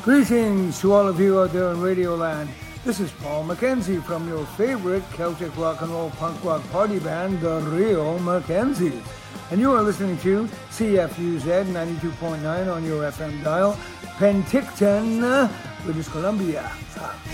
Greetings to all of you out there in Radioland. This is Paul Mackenzie from your favorite Celtic rock and roll punk rock party band, the Real Mackenzies. And you are listening to CFUZ 92.9 on your FM dial, Penticton, British Columbia.